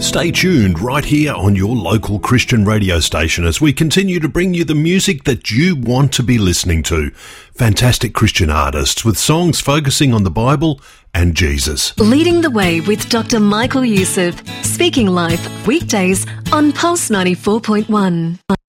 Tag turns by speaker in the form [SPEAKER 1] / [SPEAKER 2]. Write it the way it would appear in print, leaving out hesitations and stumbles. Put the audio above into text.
[SPEAKER 1] Stay tuned right here on your local Christian radio station as we continue to bring you the music that you want to be listening to. Fantastic Christian artists with songs focusing on the Bible and Jesus.
[SPEAKER 2] Leading the Way with Dr. Michael Youssef. Speaking Life, weekdays on Pulse 94.1.